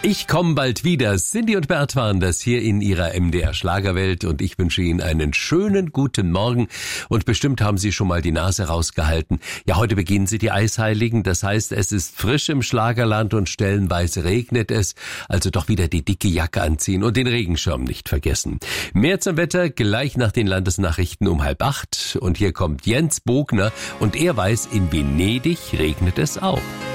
Ich komme bald wieder. Cindy und Bert waren das hier in ihrer MDR Schlagerwelt und ich wünsche Ihnen einen schönen guten Morgen und bestimmt haben Sie schon mal die Nase rausgehalten. Ja, heute beginnen Sie die Eisheiligen, das heißt, es ist frisch im Schlagerland und stellenweise regnet es, also doch wieder die dicke Jacke anziehen und den Regenschirm nicht vergessen. Mehr zum Wetter gleich nach den Landesnachrichten um 7:30 und hier kommt Jens Bogner und er weiß, in Venedig regnet es auch.